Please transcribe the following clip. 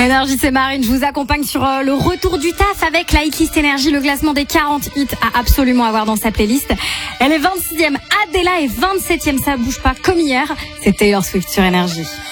Énergie, c'est Marine. Je vous accompagne sur le retour du taf avec la hitlist Énergie, le classement des 40 hits à absolument avoir dans sa playlist. Elle est 26e, Adela est 27e, ça bouge pas comme hier. C'est Taylor Swift sur Énergie.